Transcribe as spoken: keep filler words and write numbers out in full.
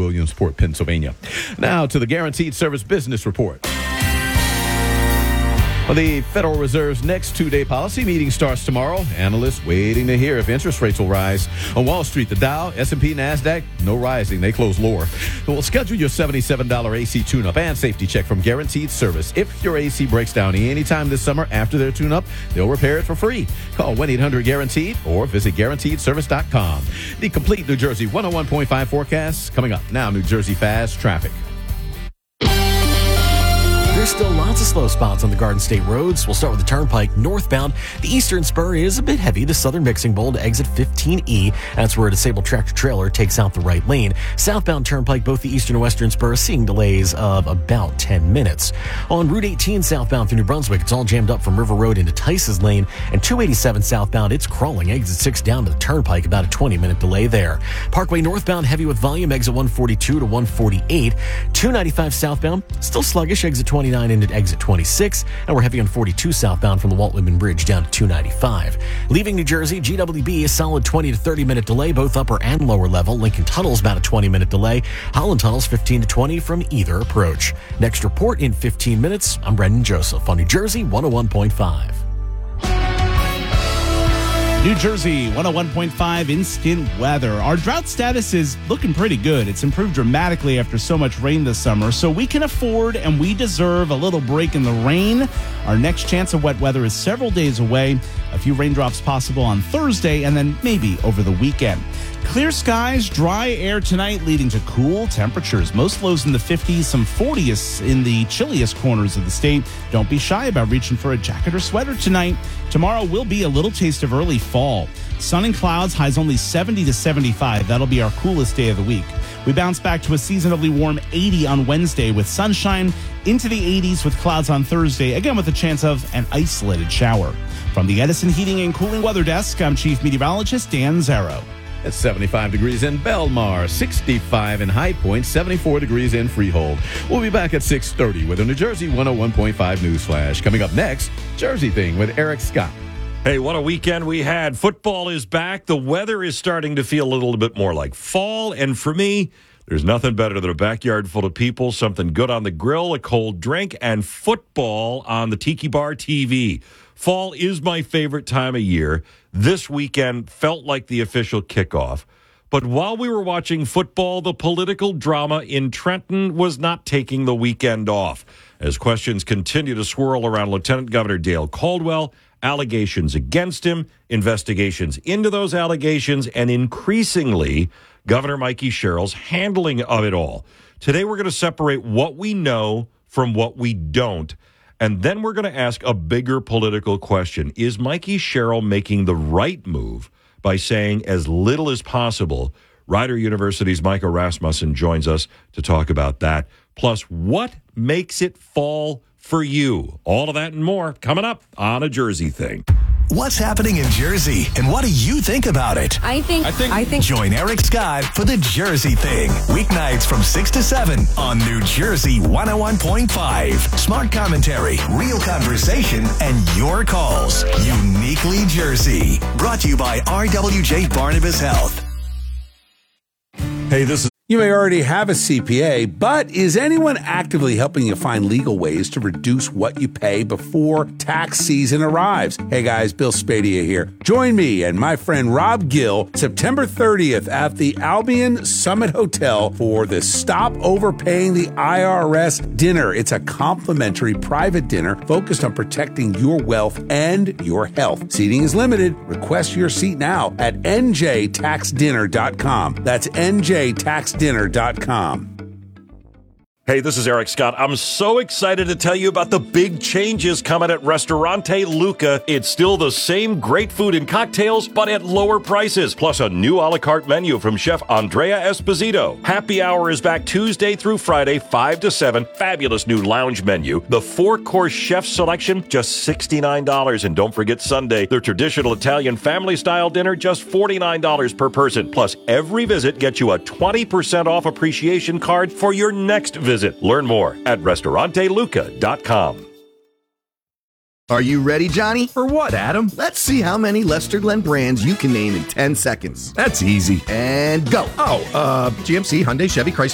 Williamsport, Pennsylvania. Now to the Guaranteed Service Business Report. Well, the Federal Reserve's next two-day policy meeting starts tomorrow. Analysts waiting to hear if interest rates will rise. On Wall Street, the Dow, S and P, NASDAQ, no rising. They close lower. We'll schedule your seventy-seven dollars A C tune-up and safety check from Guaranteed Service. If your A C breaks down anytime this summer after their tune-up, they'll repair it for free. Call one eight hundred guaranteed or visit guaranteed service dot com. The complete New Jersey one oh one point five forecast coming up. Now, New Jersey Fast Traffic. There's still lots of slow spots on the Garden State roads. We'll start with the Turnpike northbound. The eastern spur is a bit heavy. The southern mixing bowl to exit fifteen E. That's where a disabled tractor trailer takes out the right lane. Southbound Turnpike, both the eastern and western spur, seeing delays of about ten minutes. On Route eighteen southbound through New Brunswick, it's all jammed up from River Road into Tice's Lane. And two eighty-seven southbound, it's crawling. Exit six down to the Turnpike, about a twenty minute delay there. Parkway northbound, heavy with volume. Exit one forty-two to one forty-eight. two ninety-five southbound, still sluggish. Exit twenty-nine into exit twenty-six, and we're heavy on forty-two southbound from the Walt Whitman Bridge down to two ninety-five. Leaving New Jersey, G W B a solid twenty to thirty minute delay, both upper and lower level. Lincoln Tunnel's about a twenty minute delay. Holland Tunnel's fifteen to twenty from either approach. Next report in fifteen minutes. I'm Brendan Joseph on New Jersey one oh one point five. New Jersey one oh one point five instant weather. Our drought status is looking pretty good. It's improved dramatically after so much rain this summer, so we can afford and we deserve a little break in the rain. Our next chance of wet weather is several days away. A few raindrops possible on Thursday and then maybe over the weekend. Clear skies, dry air tonight, leading to cool temperatures. Most lows in the fifties, some forties in the chilliest corners of the state. Don't be shy about reaching for a jacket or sweater tonight. Tomorrow will be a little taste of early fall. Sun and clouds, highs only seventy to seventy-five. That'll be our coolest day of the week. We bounce back to a seasonably warm eighty on Wednesday with sunshine, into the eighties with clouds on Thursday, again with a chance of an isolated shower. From the Edison Heating and Cooling Weather Desk, I'm Chief Meteorologist Dan Zarrow. It's seventy-five degrees in Belmar, sixty-five in High Point, seventy-four degrees in Freehold. We'll be back at six thirty with a New Jersey one oh one point five News Flash. Coming up next, Jersey Thing with Eric Scott. Hey, what a weekend we had. Football is back. The weather is starting to feel a little bit more like fall. And for me, there's nothing better than a backyard full of people, something good on the grill, a cold drink, and football on the Tiki Bar T V. Fall is my favorite time of year. This weekend felt like the official kickoff. But while we were watching football, the political drama in Trenton was not taking the weekend off. As questions continue to swirl around Lieutenant Governor Dale Caldwell, allegations against him, investigations into those allegations, and increasingly, Governor Mikey Sherrill's handling of it all. Today, we're going to separate what we know from what we don't. And then we're going to ask a bigger political question. Is Mikey Sherrill making the right move by saying as little as possible? Rider University's Micah Rasmussen joins us to talk about that. Plus, what makes it fall for you? All of that and more coming up on A Jersey Thing. What's happening in Jersey, and what do you think about it? I think, I think, I think. Join Eric Scott for The Jersey Thing. Weeknights from six to seven on New Jersey one oh one point five. Smart commentary, real conversation, and your calls. Uniquely Jersey. Brought to you by R W J Barnabas Health. Hey, this is... You may already have a C P A, but is anyone actively helping you find legal ways to reduce what you pay before tax season arrives? Hey guys, Bill Spadia here. Join me and my friend Rob Gill September thirtieth at the Albion Summit Hotel for the Stop Overpaying the I R S dinner. It's a complimentary private dinner focused on protecting your wealth and your health. Seating is limited. Request your seat now at N J tax dinner dot com. That's N J tax dinner dot com. Hey, this is Eric Scott. I'm so excited to tell you about the big changes coming at Ristorante Luca. It's still the same great food and cocktails, but at lower prices. Plus a new a la carte menu from Chef Andrea Esposito. Happy hour is back Tuesday through Friday, five to seven. Fabulous new lounge menu. The four-course chef selection, just sixty-nine dollars. And don't forget Sunday, their traditional Italian family-style dinner, just forty-nine dollars per person. Plus, every visit gets you a twenty percent off appreciation card for your next visit. Learn more at Ristorante Luca dot com. Are you ready, Johnny? For what, Adam? Let's see how many Lester Glenn brands you can name in ten seconds. That's easy. And go. Oh, uh, G M C, Hyundai, Chevy, Chrysler,